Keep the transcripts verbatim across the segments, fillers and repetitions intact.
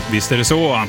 Visst är det så.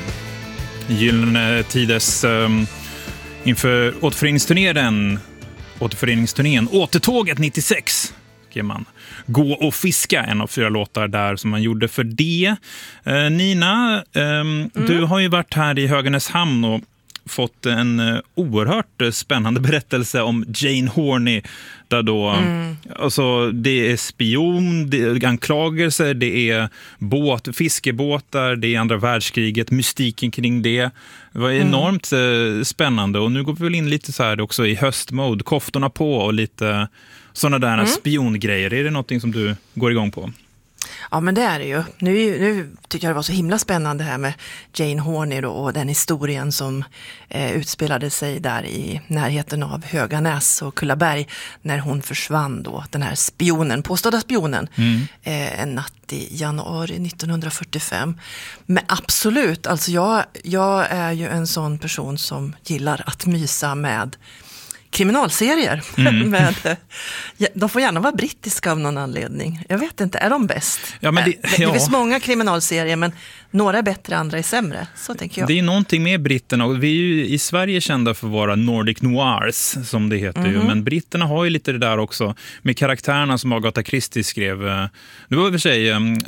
Gyllene Tiders um, inför återföreningsturnén, återföreningsturnén, återtåget nittiosex kan man gå och fiska, en av fyra låtar där som man gjorde för det. Uh, Nina, um, mm. du har ju varit här i Höganäshamn och fått en uh, oerhört uh, spännande berättelse om Jane Horney, där då mm. alltså, det är spion, det är anklagelser, det är båt, fiskebåtar, det är andra världskriget, mystiken kring det. Det var enormt mm. uh, spännande, och nu går vi väl in lite så här också i höstmode, koftorna på och lite sådana där mm. spiongrejer. Är det någonting som du går igång på? Ja, men det är det ju. Nu, nu tycker jag det var så himla spännande här med Jane Horney då, och den historien som eh, utspelade sig där i närheten av Höganäs och Kullaberg när hon försvann då, den här spionen, påstådda spionen, mm. eh, en natt i januari nittonhundrafyrtiofem. Men absolut, alltså jag, jag är ju en sån person som gillar att mysa med kriminalserier. Mm. med, de får gärna vara brittiska av någon anledning. Jag vet inte, är de bäst? Ja, men det, det, ja. det finns många kriminalserier, men några är bättre, andra är sämre. Så tänker jag. Det är någonting med britterna. Vi är ju i Sverige kända för att vara Nordic Noirs, som det heter. Mm. ju. Men britterna har ju lite det där också. Med karaktärerna som Agatha Christie skrev. Det var i och för sig um,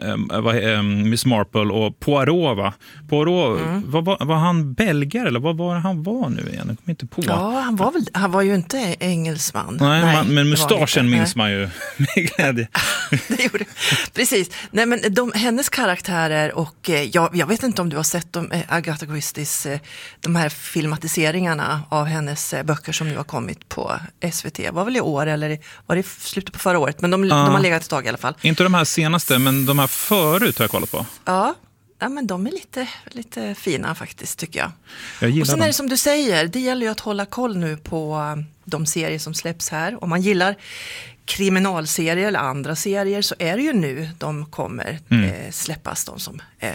um, Miss Marple och Poirot, va? Poirot, mm. var, var, var han belgare eller vad var han var nu igen? Jag kommer inte på. Ja, han var väl, han var ju inte engelsman. Nej, Nej man, men mustaschen minns man ju med glädje. Det gjorde. Precis. Nej, men de, hennes karaktärer och eh, jag, jag vet inte om du har sett de, eh, Agatha Christies eh, de här filmatiseringarna av hennes eh, böcker som nu har kommit på S V T. Var väl i år eller var det i slutet på förra året? Men de, uh, de har legat ett tag i alla fall. Inte de här senaste, men de här förut har jag kollat på. Ja. Ja, men de är lite, lite fina faktiskt, tycker jag. jag och sen dem. är det som du säger, det gäller ju att hålla koll nu på de serier som släpps här. Om man gillar kriminalserier eller andra serier så är det ju nu de kommer mm. eh, släppas, de som eh,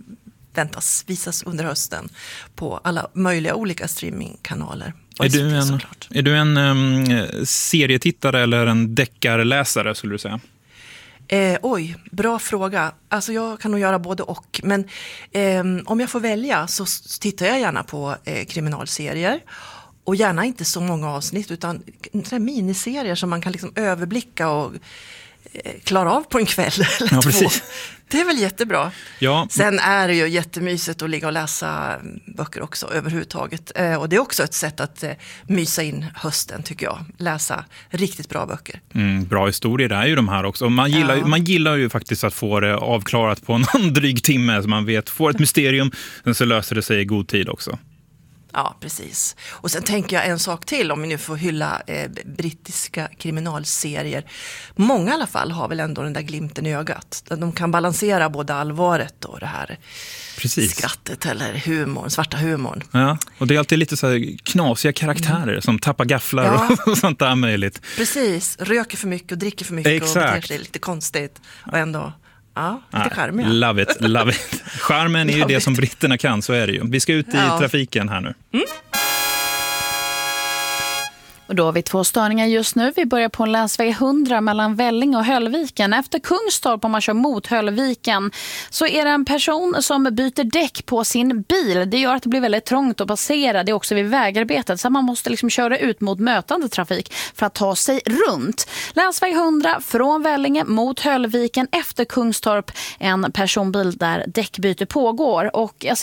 väntas visas under hösten på alla möjliga olika streamingkanaler. Är du en, är du en um, serietittare eller en deckarläsare, skulle du säga? Eh, oj, bra fråga. Alltså jag kan nog göra både och. Men eh, om jag får välja så tittar jag gärna på eh, kriminalserier. Och gärna inte så många avsnitt utan miniserier som man kan liksom överblicka och eh, klara av på en kväll eller ja, två. Precis. Det är väl jättebra. Ja. Sen är det ju jättemysigt att ligga och läsa böcker också överhuvudtaget. Eh, och det är också ett sätt att eh, mysa in hösten, tycker jag. Läsa riktigt bra böcker. Mm, bra historier är ju de här också. Man gillar, ja. man gillar ju faktiskt att få det avklarat på någon dryg timme så man vet, får ett mysterium, sen så löser det sig i god tid också. Ja, precis. Och sen tänker jag en sak till om vi nu får hylla eh, brittiska kriminalserier. Många i alla fall har väl ändå den där glimten i ögat. De kan balansera både allvaret och det här precis. skrattet eller humorn, svarta humorn. Ja, och det är alltid lite så här knasiga karaktärer mm. som tappar gafflar ja. och sånt där möjligt. Precis, röker för mycket och dricker för mycket Exakt. och beter sig lite konstigt och ändå... Ja, lite charmiga. Love it, love it. Charmen är ju det it. som britterna kan, så är det ju. Vi ska ut i ja. trafiken här nu. Mm. Och då har vi två störningar just nu. Vi börjar på en länsväg hundra mellan Välling och Höllviken. Efter Kungstorp, om man kör mot Höllviken, så är det en person som byter däck på sin bil. Det gör att det blir väldigt trångt att passera. Det är också vid vägarbetet, så man måste liksom köra ut mot mötande trafik för att ta sig runt. Länsväg hundra från Vällinge mot Höllviken efter Kungstorp. En personbil där däckbyte pågår. Och jag